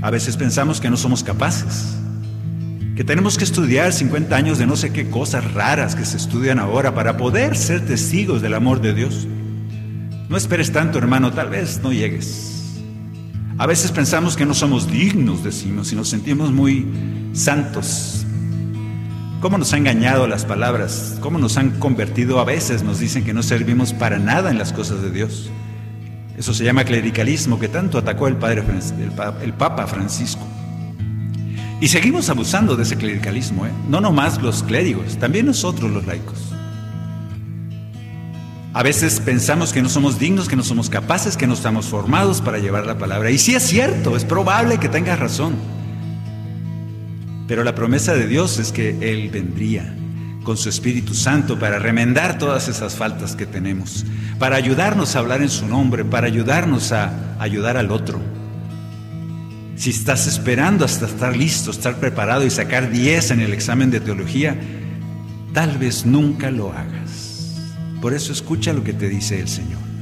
A veces pensamos que no somos capaces, que tenemos que estudiar 50 años de no sé qué cosas raras que se estudian ahora para poder ser testigos del amor de Dios. No esperes tanto, hermano, tal vez no llegues. A veces pensamos que no somos dignos, decimos, y nos sentimos muy santos. ¿Cómo nos han engañado las palabras? ¿Cómo nos han convertido? A veces nos dicen que no servimos para nada en las cosas de Dios. Eso se llama clericalismo, que tanto atacó el Papa Francisco. Y seguimos abusando de ese clericalismo, no nomás los clérigos, también nosotros los laicos. A veces pensamos que no somos dignos, que no somos capaces, que no estamos formados para llevar la palabra. Y sí es cierto, es probable que tengas razón. Pero la promesa de Dios es que Él vendría con su Espíritu Santo para remendar todas esas faltas que tenemos, para ayudarnos a hablar en su nombre, para ayudarnos a ayudar al otro. Si estás esperando hasta estar listo, estar preparado y sacar 10 en el examen de teología, tal vez nunca lo hagas. Por eso escucha lo que te dice el Señor.